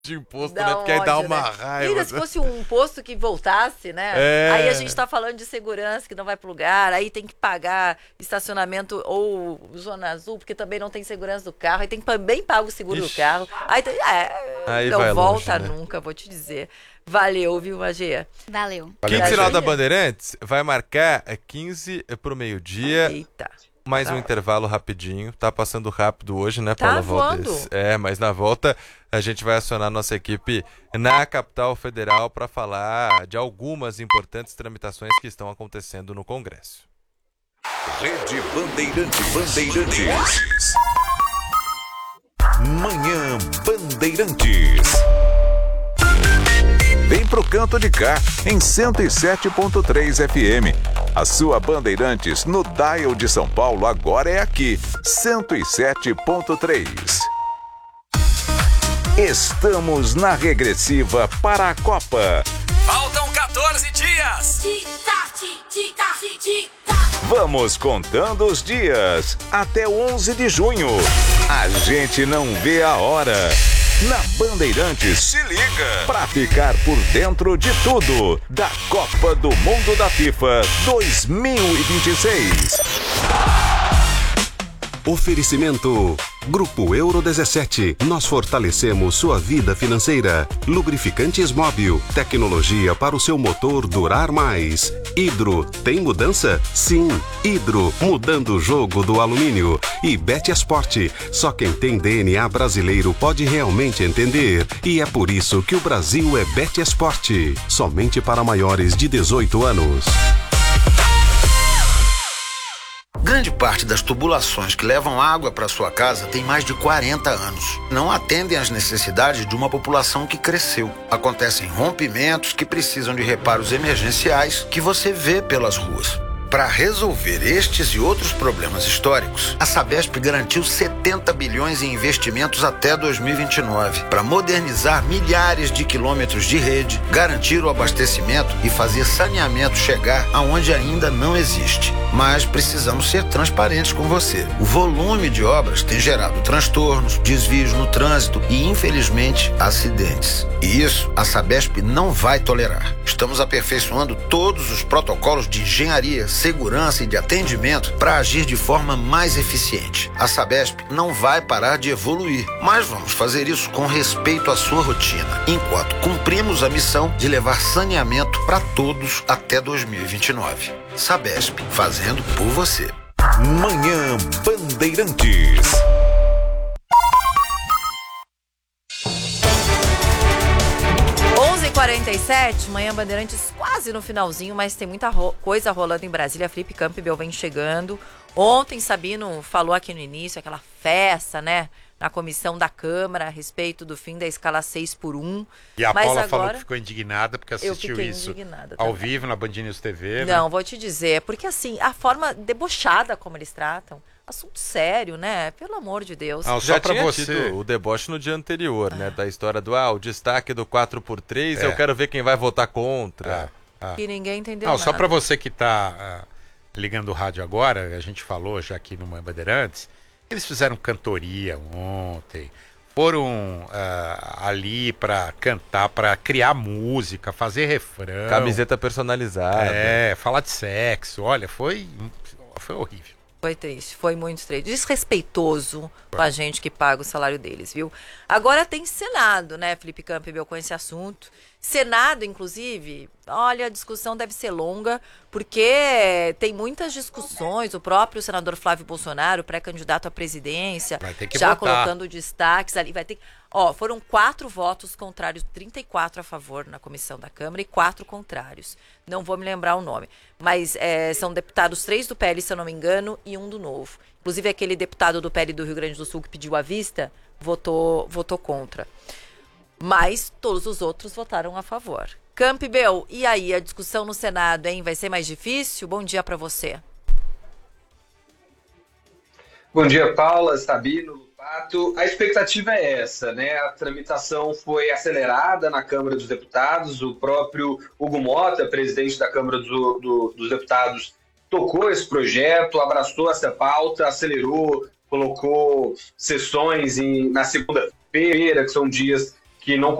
de imposto, né? Porque aí dá uma raiva. Ainda se fosse um imposto que voltasse, né? Aí a gente tá falando de segurança que não vai pro lugar, aí tem que pagar estacionamento ou zona azul, porque também não tem segurança do carro, aí tem que também pagar o seguro do carro. Aí não volta longe, né? Nunca, vou te dizer. Valeu, viu, Magê? Valeu. Quinto sinal da Bandeirantes vai marcar 15 pro meio-dia. Eita. Mais um intervalo rapidinho. Tá passando rápido hoje, né, Paula voando. Valdez? Mas na volta a gente vai acionar nossa equipe na capital federal para falar de algumas importantes tramitações que estão acontecendo no Congresso. Rede Bandeirantes. Manhã Bandeirantes. Vem pro canto de cá, em 107.3 FM. A sua Bandeirantes no dial de São Paulo agora é aqui, 107.3. Estamos na regressiva para a Copa. Faltam 14 dias. Vamos contando os dias, até 11 de junho. A gente não vê a hora. Na Bandeirantes, se liga pra ficar por dentro de tudo da Copa do Mundo da FIFA 2026. Oferecimento Grupo Euro 17. Nós fortalecemos sua vida financeira. Lubrificantes Móbil. Tecnologia para o seu motor durar mais. Hidro. Tem mudança? Sim. Hidro. Mudando o jogo do alumínio. E Betesport. Só quem tem DNA brasileiro pode realmente entender. E é por isso que o Brasil é Betesport. Somente para maiores de 18 anos. Grande parte das tubulações que levam água para sua casa tem mais de 40 anos. Não atendem às necessidades de uma população que cresceu. Acontecem rompimentos que precisam de reparos emergenciais que você vê pelas ruas. Para resolver estes e outros problemas históricos, a Sabesp garantiu 70 bilhões em investimentos até 2029 para modernizar milhares de quilômetros de rede, garantir o abastecimento e fazer saneamento chegar aonde ainda não existe. Mas precisamos ser transparentes com você. O volume de obras tem gerado transtornos, desvios no trânsito e, infelizmente, acidentes. E isso a Sabesp não vai tolerar. Estamos aperfeiçoando todos os protocolos de engenharia, segurança e de atendimento para agir de forma mais eficiente. A Sabesp não vai parar de evoluir, mas vamos fazer isso com respeito à sua rotina, enquanto cumprimos a missão de levar saneamento para todos até 2029. Sabesp, fazendo por você. Manhã Bandeirantes. h 47, Manhã Bandeirantes quase no finalzinho, mas tem muita coisa rolando em Brasília. Felipe Campbell vem chegando. Ontem, Sabino falou aqui no início, aquela festa, né, na comissão da Câmara a respeito do fim da escala 6x1. E a Paula falou que ficou indignada porque assistiu isso ao também. vivo na Band News TV. Não, vou te dizer, porque assim, a forma debochada como eles tratam, assunto sério, né? Pelo amor de Deus. Não, já tinha tido o deboche no dia anterior, né? Da história do, o destaque do 4x3, eu quero ver quem vai votar contra. Que ninguém entendeu nada. Só para você que tá ligando o rádio agora, a gente falou já aqui no Manhã Bandeirantes, eles fizeram cantoria ontem, foram ali para cantar, para criar música, fazer refrão. Camiseta personalizada. Falar de sexo, olha, foi horrível. Foi triste, foi muito triste. Desrespeitoso com a gente que paga o salário deles, viu? Agora tem Senado, né, Felipe Campbell, com esse assunto. Senado, inclusive, olha, a discussão deve ser longa, porque tem muitas discussões. O próprio senador Flávio Bolsonaro, pré-candidato à presidência, já colocando destaques ali. Vai ter que... foram 4 votos contrários, 34 a favor na comissão da Câmara e 4 contrários. Não vou me lembrar o nome. Mas são deputados 3 do PL, se eu não me engano, e 1 do Novo. Inclusive, aquele deputado do PL do Rio Grande do Sul que pediu a vista, votou contra. Mas todos os outros votaram a favor. Campbell, e aí, a discussão no Senado, hein? Vai ser mais difícil? Bom dia para você. Bom dia, Paula, Sabino, Lupato. A expectativa é essa, né? A tramitação foi acelerada na Câmara dos Deputados. O próprio Hugo Mota, presidente da Câmara dos Deputados, tocou esse projeto, abraçou essa pauta, acelerou, colocou sessões na segunda-feira, que são dias que não